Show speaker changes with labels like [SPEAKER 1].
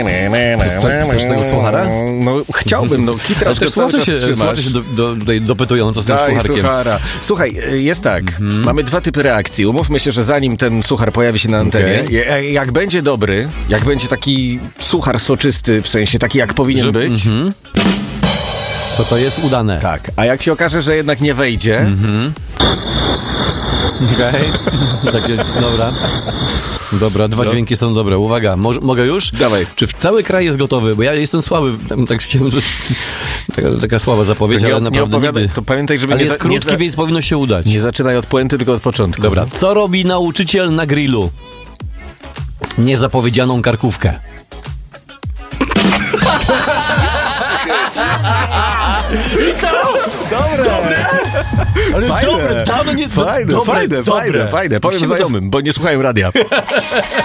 [SPEAKER 1] Chcesz tego suchara?
[SPEAKER 2] No chciałbym, no Kitra
[SPEAKER 1] też słuchacze się tutaj dopytują, co z tym sucharkiem.
[SPEAKER 2] Suchara. Słuchaj, jest tak, mamy dwa typy reakcji. Umówmy się, że zanim ten suchar pojawi się na antenie, jak będzie dobry, jak będzie taki suchar soczysty, w sensie taki jak powinien być,
[SPEAKER 1] to jest udane.
[SPEAKER 2] tak, a jak się okaże, że jednak nie wejdzie,
[SPEAKER 1] Okej. Takie, dobra, dwa dźwięki są dobre. Uwaga, mogę już?
[SPEAKER 2] Dawaj.
[SPEAKER 1] Czy cały kraj jest gotowy? Bo ja jestem słaby, tak chciałem, taka słaba zapowiedź, ale naprawdę nigdy.
[SPEAKER 2] To pamiętaj, żeby
[SPEAKER 1] ale jest krótki, więc powinno się udać.
[SPEAKER 2] Nie zaczynaj od puenty, tylko od początku.
[SPEAKER 1] Dobra, co robi nauczyciel na grillu? Niezapowiedzianą karkówkę.
[SPEAKER 2] Dobre!
[SPEAKER 1] Ale
[SPEAKER 2] Fajne.
[SPEAKER 1] dobre, dawno nie...
[SPEAKER 2] Fajne. Powiem znajomym, bo nie słuchają radia.